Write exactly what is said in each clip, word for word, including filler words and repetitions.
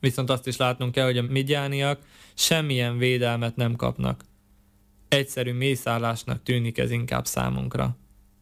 Viszont azt is látnunk kell, hogy a midjániak semmilyen védelmet nem kapnak. Egyszerű mészállásnak tűnik ez inkább számunkra.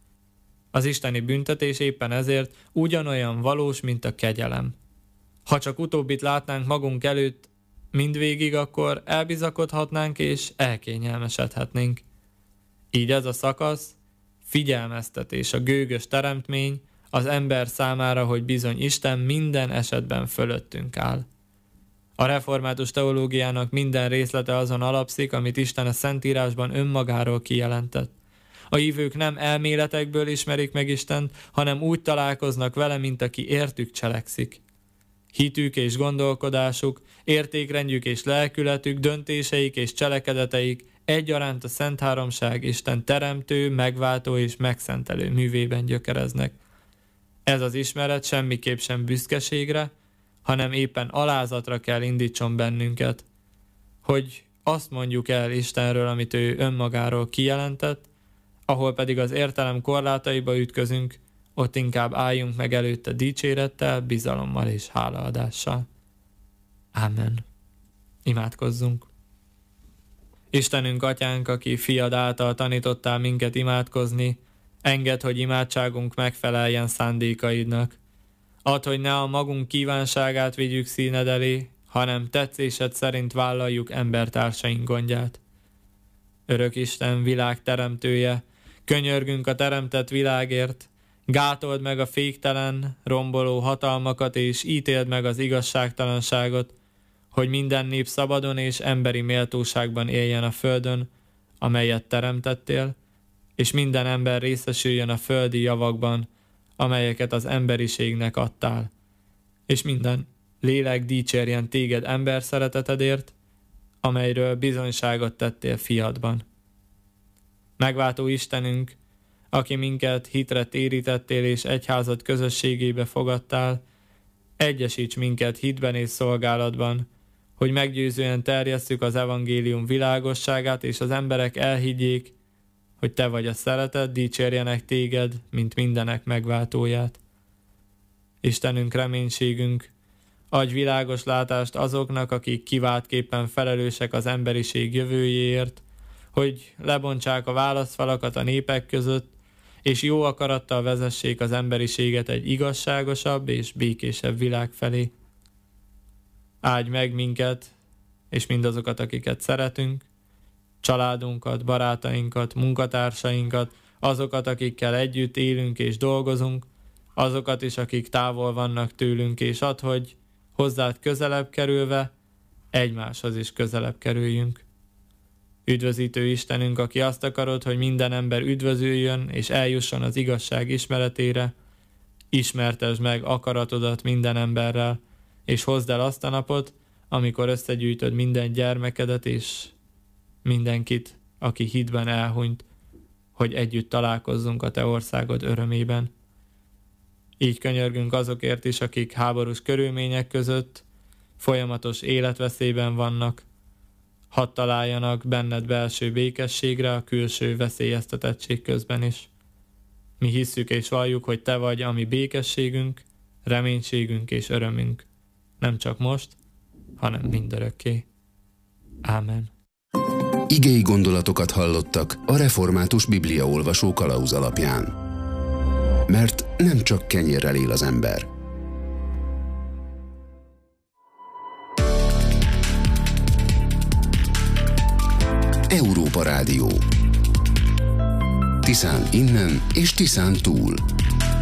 Az isteni büntetés éppen ezért ugyanolyan valós, mint a kegyelem. Ha csak utóbbit látnánk magunk előtt mindvégig, akkor elbizakodhatnánk és elkényelmesedhetnénk. Így ez a szakasz figyelmeztetés, a gőgös teremtmény az ember számára, hogy bizony Isten minden esetben fölöttünk áll. A református teológiának minden részlete azon alapszik, amit Isten a Szentírásban önmagáról kijelentett. A hívők nem elméletekből ismerik meg Istent, hanem úgy találkoznak vele, mint aki értük cselekszik. Hitük és gondolkodásuk, értékrendjük és lelkületük, döntéseik és cselekedeteik egyaránt a Szent Háromság Isten teremtő, megváltó és megszentelő művében gyökereznek. Ez az ismeret semmiképp sem büszkeségre, hanem éppen alázatra kell indítson bennünket, hogy azt mondjuk el Istenről, amit ő önmagáról kijelentett, ahol pedig az értelem korlátaiba ütközünk, ott inkább álljunk meg előtte dicsérettel, bizalommal és hálaadással. Ámen. Imádkozzunk. Istenünk, Atyánk, aki fiad által tanítottál minket imádkozni, engedd, hogy imádságunk megfeleljen szándékaidnak. Add, hogy ne a magunk kívánságát vigyük színed elé, hanem tetszésed szerint vállaljuk embertársaink gondját. Örök Isten, világ teremtője, könyörgünk a teremtett világért, gátold meg a féktelen, romboló hatalmakat, és ítéld meg az igazságtalanságot, hogy minden nép szabadon és emberi méltóságban éljen a földön, amelyet teremtettél, és minden ember részesüljön a földi javakban, amelyeket az emberiségnek adtál, és minden lélek dicsérjen téged ember szeretetedért, amelyről bizonyságot tettél fiadban. Megváltó Istenünk, aki minket hitre térítettél és egyházad közösségébe fogadtál, egyesíts minket hitben és szolgálatban, hogy meggyőzően terjesszük az evangélium világosságát, és az emberek elhiggyék, hogy te vagy a szeretet, dicsérjenek téged, mint mindenek megváltóját. Istenünk, reménységünk, adj világos látást azoknak, akik kiváltképpen felelősek az emberiség jövőjéért, hogy lebontsák a válaszfalakat a népek között, és jó akarattal vezessék az emberiséget egy igazságosabb és békésebb világ felé. Áldj meg minket, és mindazokat, akiket szeretünk, családunkat, barátainkat, munkatársainkat, azokat, akikkel együtt élünk és dolgozunk, azokat is, akik távol vannak tőlünk, és add, hogy hozzád közelebb kerülve, egymáshoz is közelebb kerüljünk. Üdvözítő Istenünk, aki azt akarod, hogy minden ember üdvözüljön és eljusson az igazság ismeretére, ismertesd meg akaratodat minden emberrel, és hozd el azt a napot, amikor összegyűjtöd minden gyermekedet és mindenkit, aki hitben elhunyt, hogy együtt találkozzunk a te országod örömében. Így könyörgünk azokért is, akik háborús körülmények között folyamatos életveszélyben vannak, hadd találjanak benned belső békességre a külső veszélyeztetettség közben is. Mi hisszük és valljuk, hogy te vagy a mi békességünk, reménységünk és örömünk. Nem csak most, hanem mindörökké. Ámen. Igei gondolatokat hallottak a Református Bibliaolvasó kalauz alapján. Mert nem csak kenyérrel él az ember. Európa Rádió. Tiszán innen és Tiszán túl.